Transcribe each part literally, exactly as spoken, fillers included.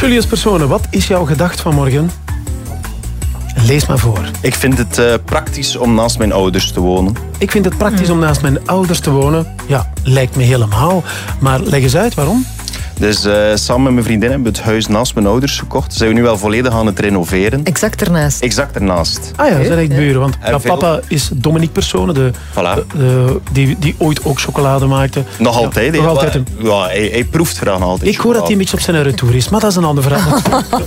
Julius Persone, wat is jouw gedacht vanmorgen? Lees maar voor. Ik vind het uh, praktisch om naast mijn ouders te wonen. Ik vind het praktisch om naast mijn ouders te wonen. Ja, lijkt me helemaal. Maar leg eens uit, waarom? Dus uh, samen met mijn vriendin hebben we het huis naast mijn ouders gekocht. Zijn we nu wel volledig aan het renoveren. Exact ernaast. Exact ernaast. Ah ja, dat zijn echt buren. Want En ja, veel- papa is Dominique Persone, de, Voilà. de, de- die, die ooit ook chocolade maakte. Nog Ja, altijd. nog hè. altijd een- Ja, hij, hij proeft graag altijd. Ik hoor dat hij een beetje op zijn retour is, maar dat is een ander verhaal.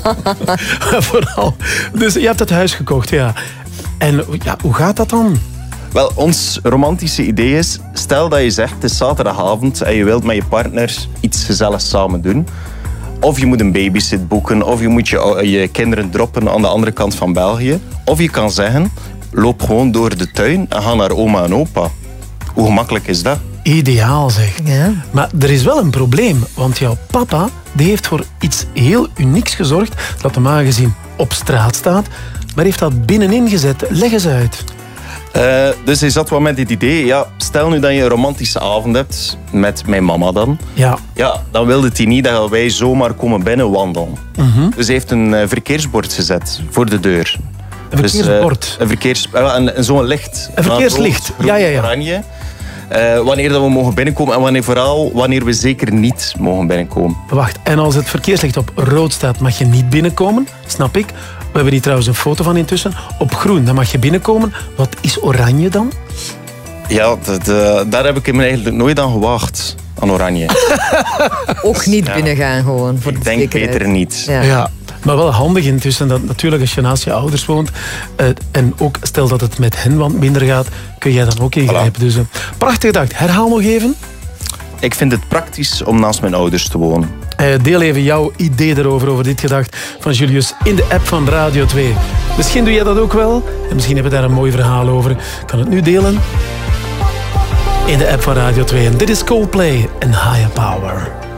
Vooral. Dus je hebt het huis gekocht, ja. En ja, hoe gaat dat dan? Wel, ons romantische idee is, stel dat je zegt het is zaterdagavond en je wilt met je partner iets gezelligs samen doen. Of je moet een babysit boeken, of je moet je, je kinderen droppen aan de andere kant van België. Of je kan zeggen, loop gewoon door de tuin en ga naar oma en opa. Hoe gemakkelijk is dat? Ideaal zeg. Ja. Maar er is wel een probleem, want jouw papa die heeft voor iets heel unieks gezorgd dat normaal gezien op straat staat, maar heeft dat binnenin gezet. Leg eens uit. Uh, dus hij zat wel met dit idee, ja, stel nu dat je een romantische avond hebt, met mijn mama dan. Ja. Ja, dan wilde hij niet dat wij zomaar komen binnen wandelen. Mhm. Dus hij heeft een uh, verkeersbord gezet voor de deur. Een verkeersbord. Dus, uh, een verkeers, uh, een, een, zo'n licht. Een verkeerslicht, Rood, groen, ja, ja, ja. Oranje. Uh, wanneer dat we mogen binnenkomen en wanneer, vooral wanneer we zeker niet mogen binnenkomen. Wacht, en als het verkeerslicht op rood staat, mag je niet binnenkomen, snap ik. We hebben hier trouwens een foto van intussen. Op groen, dan mag je binnenkomen. Wat is oranje dan? Ja, dat, uh, daar heb ik me eigenlijk nooit aan gewaagd, aan oranje. Ook niet Ja. binnengaan gewoon, voor de Ik denk zekerheid. beter niet. Ja. Ja, maar wel handig intussen. Dat natuurlijk als je naast je ouders woont uh, en ook stel dat het met hen wat minder gaat, kun jij dan ook ingrijpen. Voilà. Dus uh, prachtig gedacht. Herhaal nog even. Ik vind het praktisch om naast mijn ouders te wonen. Uh, deel even jouw idee erover, over dit gedacht van Julius in de app van Radio twee. Misschien doe jij dat ook wel en misschien heb je daar een mooi verhaal over. Kan het nu delen in de app van Radio twee. En dit is Coldplay en Higher Power.